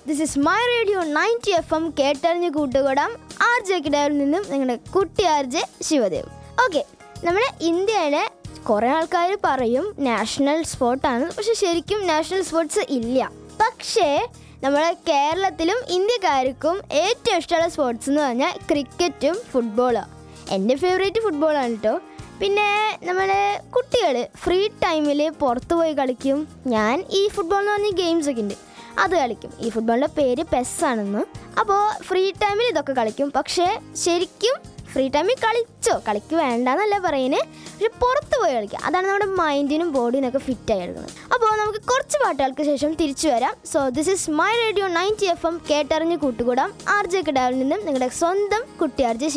This is my radio 90 FM കേട്ടറിഞ്ഞ് കൂട്ടുകൂടാം. RJ കിടാവിൽ നിന്നും നിങ്ങളുടെ കുട്ടി RJ ശിവദേവ്. ഓക്കെ, നമ്മുടെ ഇന്ത്യയിലെ കുറേ ആൾക്കാർ പറയും നാഷണൽ സ്പോർട്ടാണ്, പക്ഷെ ശരിക്കും നാഷണൽ സ്പോർട്സ് ഇല്ല. പക്ഷേ നമ്മുടെ കേരളത്തിലും ഇന്ത്യക്കാർക്കും ഏറ്റവും ഇഷ്ടമുള്ള സ്പോർട്സ് എന്ന് പറഞ്ഞാൽ ക്രിക്കറ്റും ഫുട്ബോളാണ്. എൻ്റെ ഫേവറേറ്റ് ഫുട്ബോളാണ് കേട്ടോ. പിന്നെ നമ്മുടെ കുട്ടികൾ ഫ്രീ ടൈമിൽ പുറത്ത് പോയി കളിക്കും. ഞാൻ ഈ ഫുട്ബോൾ എന്ന് പറഞ്ഞ ഗെയിംസൊക്കെ ഉണ്ട്, അത് കളിക്കും. ഈ ഫുട്ബോളിൻ്റെ പേര് PES ആണെന്ന്. അപ്പോൾ ഫ്രീ ടൈമിൽ ഇതൊക്കെ കളിക്കും. പക്ഷേ ശരിക്കും ഫ്രീ ടൈമിൽ കളിക്ക് വേണ്ടെന്നല്ല പറയുന്നത്, പക്ഷെ പുറത്ത് പോയി കളിക്കുക. അതാണ് നമ്മുടെ മൈൻഡിനും ബോഡിനൊക്കെ ഫിറ്റായി എടുക്കുന്നത്. അപ്പോൾ നമുക്ക് കുറച്ച് പാട്ടുകൾക്ക് ശേഷം തിരിച്ചു വരാം. So this is my radio 90 FM കേട്ടറിഞ്ഞ് കൂട്ടുകൂടാം. RJ കിടാവിൽ നിന്നും നിങ്ങളുടെ സ്വന്തം കുട്ടി RJ